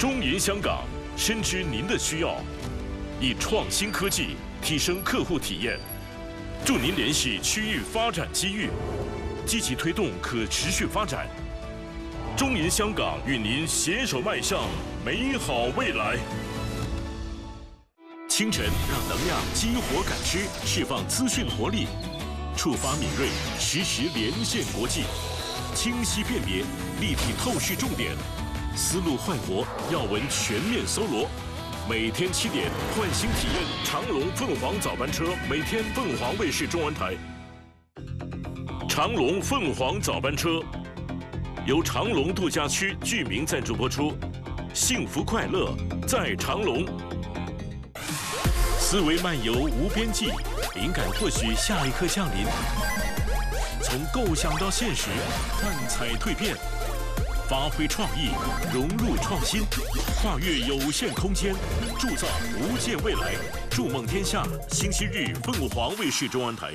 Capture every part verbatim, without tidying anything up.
中银香港深知您的需要，以创新科技提升客户体验，助您联系区域发展机遇，积极推动可持续发展。中银香港与您携手迈向美好未来。清晨让能量激活感知，释放资讯活力，触发敏锐，实时连线国际，清晰辨别，立体透视重点，思路焕活，要闻全面搜罗。每天七点，唤醒体验长龙凤凰早班车，每天凤凰卫视中文台。长龙凤凰早班车由长龙度假区居民赞助播出，幸福快乐在长龙。思维漫游无边际，灵感或许下一刻降临。从构想到现实，幻彩蜕变，发挥创意，融入创新，跨越有限空间，铸造无限未来。筑梦天下，星期日凤凰卫视中文台。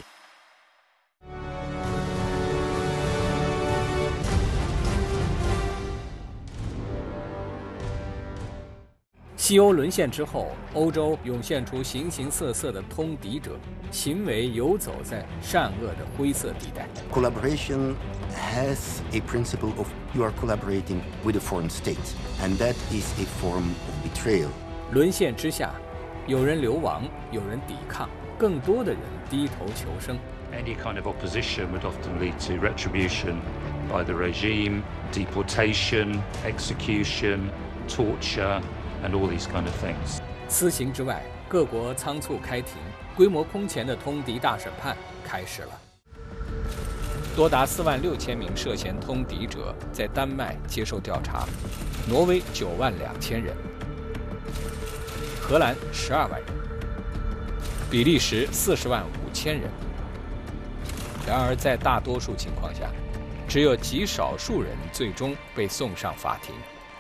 西欧沦陷之后，欧洲涌现出形形色色的通敌者，行为游走在善恶的灰色地带。 Collaboration has a principle of you are collaborating with a foreign state, and that is a form of betrayal. 沦陷之下，有人流亡，有人抵抗，更多的人低头求生。 Any kind of opposition would often lead to retribution by the regime, deportation, execution, torture.And all these kind of things. 私刑之外，各国仓促开庭，规模空前的通敌大审判开始了。多达四万六千名涉嫌通敌者在丹麦接受调查，挪威九万两千人，荷兰十二万人，比利时四十万五千人。然而，在大多数情况下，只有极少数人最终被送上法庭。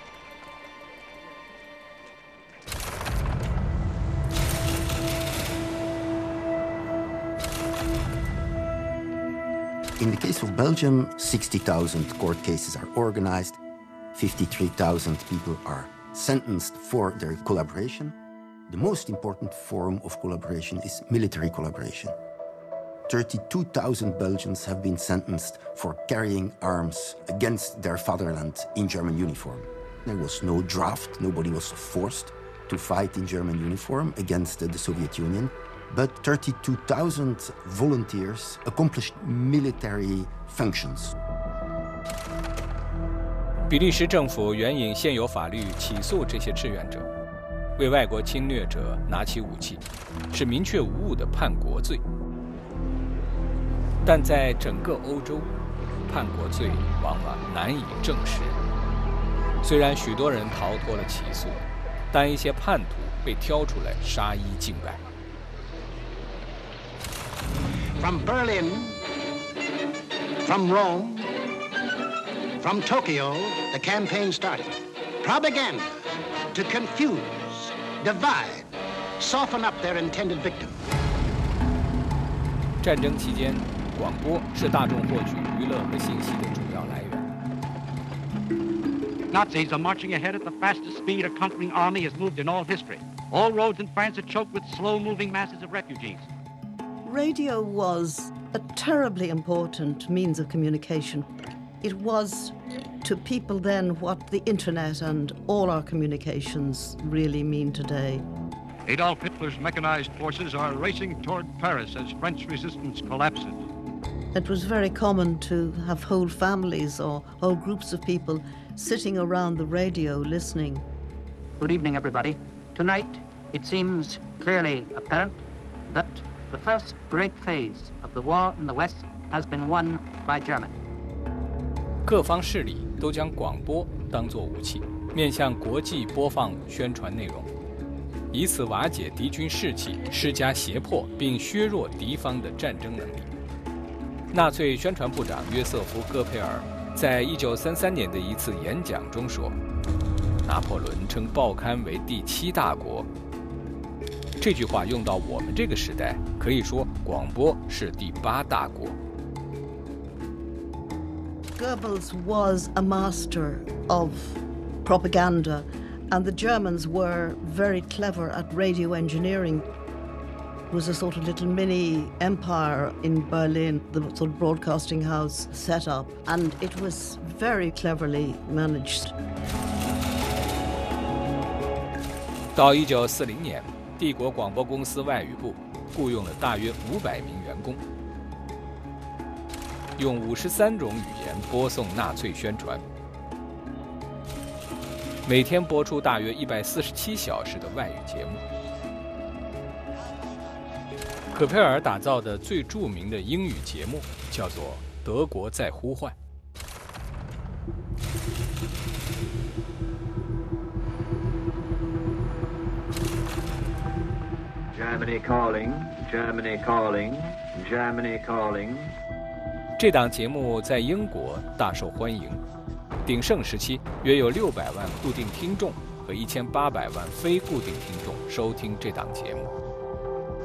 In the case of Belgium, sixty thousand court cases are organized, fifty-three thousand people are sentenced for their collaboration. The most important form of collaboration is military collaboration. thirty-two thousand Belgians have been sentenced for carrying arms against their fatherland in German uniform. There was no draft, nobody was forced to fight in German uniform against the Soviet Union.But thirty-two thousand volunteers accomplished military functions. 比利时政府援引现有法律起诉这些志愿者，为外国侵略者拿起武器，是明确无误的叛国罪。但在整个欧洲，叛国罪往往难以证实。虽然许多人逃脱了起诉，但一些叛徒被挑出来杀一儆百。 From Berlin, from Rome, from Tokyo, the campaign started. Propaganda to confuse, divide, soften up their intended victim. 战争期间，广播是大众获取娱乐和信息的主要来源。 Nazis are marching ahead at the fastest speed a conquering army has moved in all history. All roads in France are choked with slow-moving masses of refugees.Radio was a terribly important means of communication. It was to people then what the internet and all our communications really mean today. Adolf Hitler's mechanized forces are racing toward Paris as French resistance collapses. It was very common to have whole families or whole groups of people sitting around the radio listening. Good evening, everybody. Tonight, it seems clearly apparent that.The first great phase of the war in the West has been won by Germany. 各方势力都将广播当作武器，面向国际播放宣传内容，以此瓦解敌军士气，施加胁迫，并削弱敌方的战争能力。纳粹宣传部长约瑟夫·戈培尔在一九三三年的一次演讲中说：“拿破仑称报刊为第七大国。”这句话用到我们这个时代，可以说广播是第八大国。 Goebbels was a master of propaganda And the Germans were very clever at radio engineering. It was a sort of little mini empire in Berlin, the sort of broadcasting house set up, and it was very cleverly managed. 到一九四零年，帝国广播公司外语部雇佣了大约五百名员工，用五十三种语言播送纳粹宣传，每天播出大约一百四十七小时的外语节目。可佩尔打造的最著名的英语节目叫做《德国在呼唤》。 Germany calling, Germany calling, Germany calling。 这档节目在英国大受欢迎，鼎盛时期约有六百万固定听众和一千八百万非固定听众收听这档节目。